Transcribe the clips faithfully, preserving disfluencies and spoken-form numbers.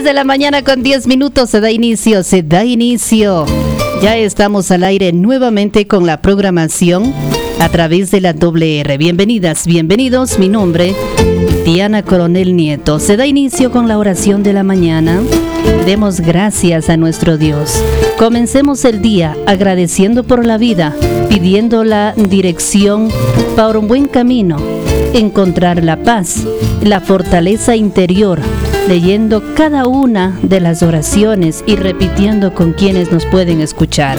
diez de la mañana con diez minutos se da inicio, se da inicio. Ya estamos al aire nuevamente con la programación a través de la doble R. Bienvenidas, bienvenidos. Mi nombre, Diana Coronel Nieto. Se da inicio con la oración de la mañana. Demos gracias a nuestro Dios. Comencemos el día agradeciendo por la vida, pidiendo la dirección para un buen camino, encontrar la paz, la fortaleza interior, leyendo cada una de las oraciones y repitiendo con quienes nos pueden escuchar.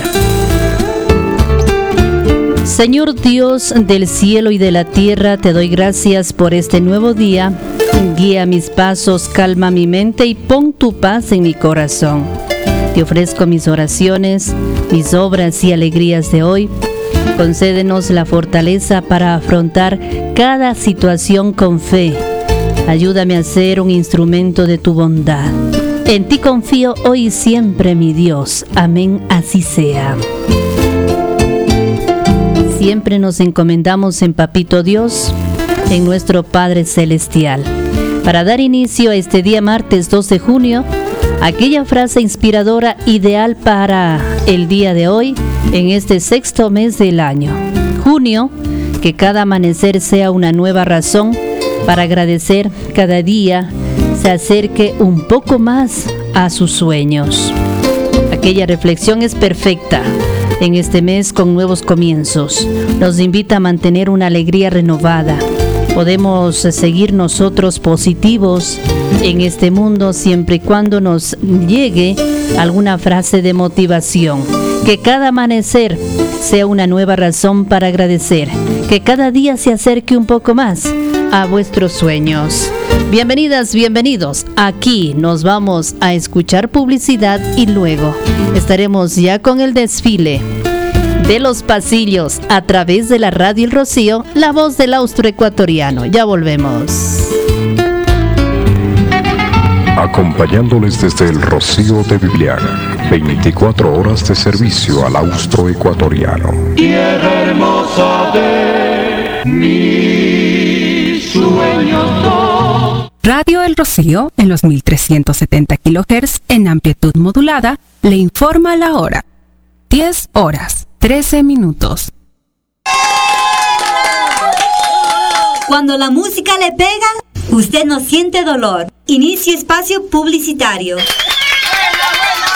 Señor Dios del cielo y de la tierra, te doy gracias por este nuevo día. Guía mis pasos, calma mi mente y pon tu paz en mi corazón. Te ofrezco mis oraciones, mis obras y alegrías de hoy. Concédenos la fortaleza para afrontar cada situación con fe. Ayúdame a ser un instrumento de tu bondad. En ti confío hoy y siempre, mi Dios. Amén, así sea. Siempre nos encomendamos en Papito Dios, en nuestro Padre Celestial. Para dar inicio a este día martes dos de junio, aquella frase inspiradora ideal para el día de hoy, en este sexto mes del año. Junio, que cada amanecer sea una nueva razón para agradecer, cada día se acerque un poco más a sus sueños. Aquella reflexión es perfecta en este mes con nuevos comienzos. Nos invita a mantener una alegría renovada. Podemos seguir nosotros positivos en este mundo siempre y cuando nos llegue alguna frase de motivación. Que cada amanecer sea una nueva razón para agradecer. Que cada día se acerque un poco más a vuestros sueños. Bienvenidas, bienvenidos. Aquí nos vamos a escuchar publicidad y luego estaremos ya con el desfile de los pasillos a través de la radio El Rocío, la voz del austroecuatoriano. Ya volvemos. Acompañándoles desde el Rocío de Bibliana, veinticuatro horas de servicio al austroecuatoriano. Tierra hermosa de mis sueños. Radio El Rocío, en los mil trescientos setenta kilohertz en amplitud modulada, le informa la hora. diez horas, trece minutos. Cuando la música le pega, usted no siente dolor. Inicio espacio publicitario.